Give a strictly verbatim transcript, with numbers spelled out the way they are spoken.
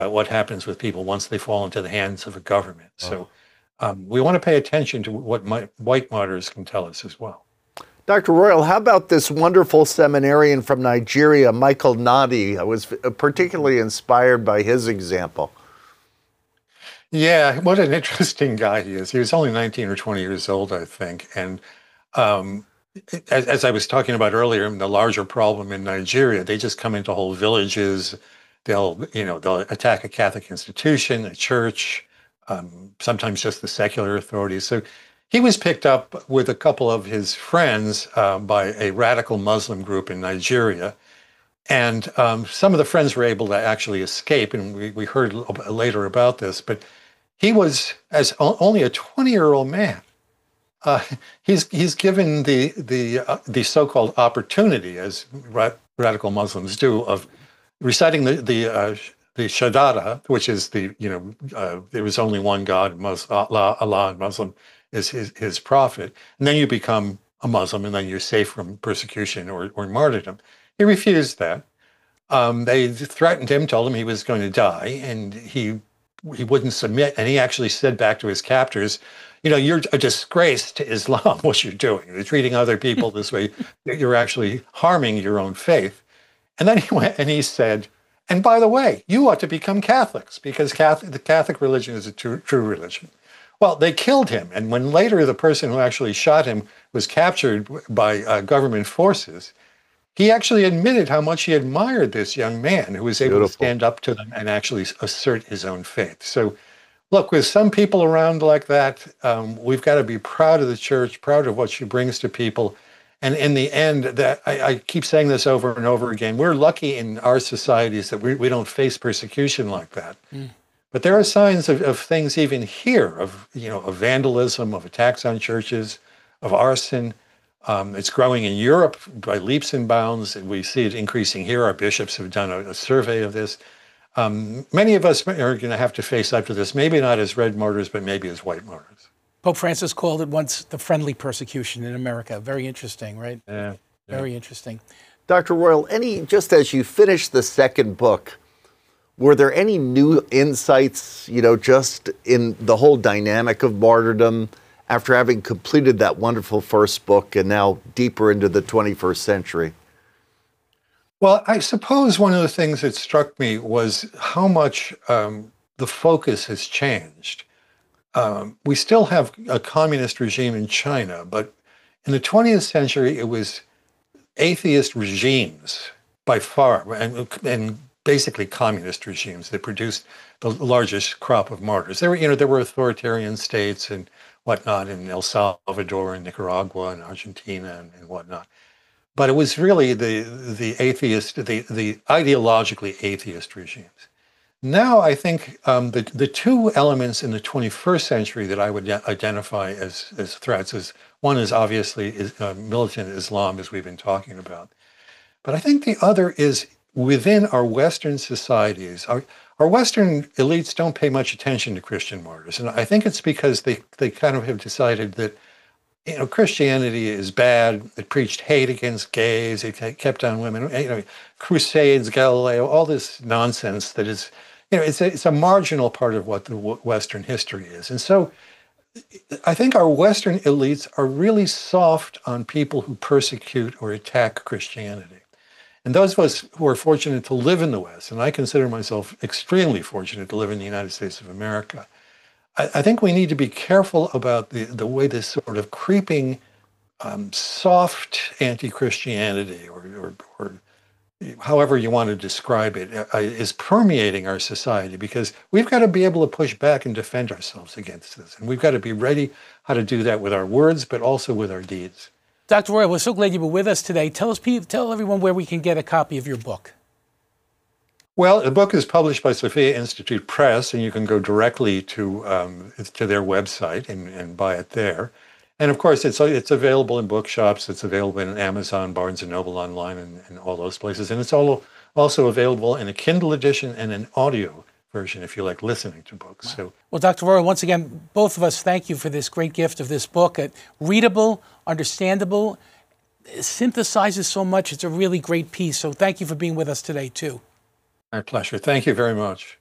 what happens with people once they fall into the hands of a government. Oh. So um, we want to pay attention to what my, white martyrs can tell us as well. Doctor Royal, how about this wonderful seminarian from Nigeria, Michael Nadi? I was particularly inspired by his example. Yeah, what an interesting guy he is. He was only nineteen or twenty years old, I think. And um, as, as I was talking about earlier, the larger problem in Nigeria, they just come into whole villages. They'll, you know, they'll attack a Catholic institution, a church, um, sometimes just the secular authorities. So he was picked up with a couple of his friends uh, by a radical Muslim group in Nigeria. And um, some of the friends were able to actually escape, and we, we heard later about this. But he was, as only a twenty-year-old man, uh, he's he's given the the uh, the so-called opportunity, as ra radical Muslims do, of reciting the the uh, the Shahada, which is the you know uh, there was only one God, Muslim, Allah, Allah, and Muslim is his his prophet, and then you become a Muslim, and then you're safe from persecution or or martyrdom. He refused that. Um, they threatened him, told him he was going to die, and he he wouldn't submit. And he actually said back to his captors, you know, you're a disgrace to Islam, what you're doing. You're treating other people this way. You're actually harming your own faith. And then he went and he said, and by the way, you ought to become Catholics, because Catholic, the Catholic religion is a true, true religion. Well, they killed him. And when later the person who actually shot him was captured by uh, government forces, he actually admitted how much he admired this young man who was able Beautiful. to stand up to them and actually assert his own faith. So look, with some people around like that, um, we've got to be proud of the church, proud of what she brings to people. And in the end, that I, I keep saying this over and over again, we're lucky in our societies that we, we don't face persecution like that. Mm. But there are signs of, of things even here, of, you know, of vandalism, of attacks on churches, of arson. Um, it's growing in Europe by leaps and bounds, and we see it increasing here. Our bishops have done a, a survey of this. Um, many of us are going to have to face up to this, maybe not as red martyrs, but maybe as white martyrs. Pope Francis called it once the friendly persecution in America. Very interesting, right? Yeah. yeah. Very interesting. Doctor Royal, any, just as you finish the second book, were there any new insights, you know, just in the whole dynamic of martyrdom, after having completed that wonderful first book and now deeper into the twenty-first century? Well, I suppose one of the things that struck me was how much um, the focus has changed. Um, we still have a communist regime in China, but in the twentieth century, it was atheist regimes by far, and, and basically communist regimes that produced the largest crop of martyrs. There were, you know, there were authoritarian states and whatnot in El Salvador and Nicaragua and Argentina and, and whatnot. But it was really the the atheist, the, the ideologically atheist regimes. Now I think um, the, the two elements in the twenty-first century that I would identify as, as threats is, one is obviously is, uh, militant Islam, as we've been talking about. But I think the other is within our Western societies. Our, Our Western elites don't pay much attention to Christian martyrs. And I think it's because they, they kind of have decided that, you know, Christianity is bad. It preached hate against gays. It kept on women, you know, crusades, Galileo, all this nonsense that is, you know, it's a, it's a marginal part of what the Western history is. And so I think our Western elites are really soft on people who persecute or attack Christianity. And those of us who are fortunate to live in the West, and I consider myself extremely fortunate to live in the United States of America, I, I think we need to be careful about the, the way this sort of creeping, um, soft anti-Christianity, or, or, or however you want to describe it, uh, is permeating our society, because we've got to be able to push back and defend ourselves against this. And we've got to be ready how to do that with our words, but also with our deeds. Doctor Royal, we're so glad you were with us today. Tell us, tell everyone where we can get a copy of your book. Well, the book is published by Sophia Institute Press, and you can go directly to um, to their website and, and buy it there. And of course, it's it's available in bookshops. It's available in Amazon, Barnes and Noble online, and, and all those places. And it's all, also available in a Kindle edition and an audio version if you like listening to books. Wow. So, well, Doctor Royal, once again, both of us thank you for this great gift of this book. Uh, readable, understandable, synthesizes so much. It's a really great piece. So thank you for being with us today, too. My pleasure. Thank you very much.